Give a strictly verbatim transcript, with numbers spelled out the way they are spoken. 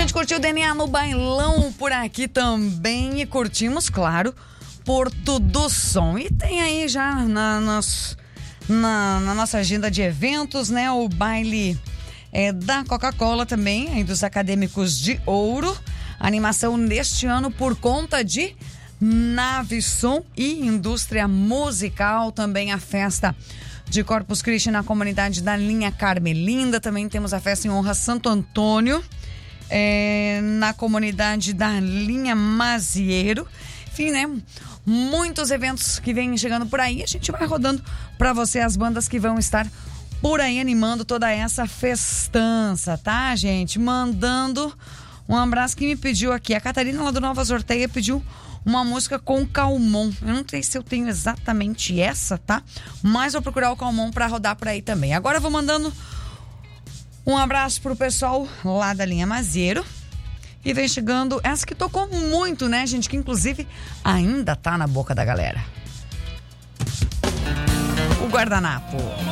gente curtiu o D N A no bailão por aqui também e curtimos, claro, Porto do Som. E tem aí já na, nas, na, na nossa agenda de eventos, né, o baile é, da Coca-Cola também, aí dos Acadêmicos de Ouro. Animação neste ano por conta de Nave Som e Indústria Musical, também a festa de Corpus Christi na comunidade da linha Carmelinda, também temos a festa em honra a Santo Antônio, é, na comunidade da linha Mazieiro, enfim, né, muitos eventos que vêm chegando por aí, a gente vai rodando para você as bandas que vão estar por aí animando toda essa festança, tá, gente? Mandando um abraço que me pediu aqui, a Catarina lá do Nova Zorteia pediu uma música com Calmon. Eu não sei se eu tenho exatamente essa, tá? Mas vou procurar o Calmon pra rodar por aí também. Agora eu vou mandando um abraço pro pessoal lá da linha Mazieiro. E vem chegando essa que tocou muito, né, gente? Que inclusive ainda tá na boca da galera. O Guardanapo.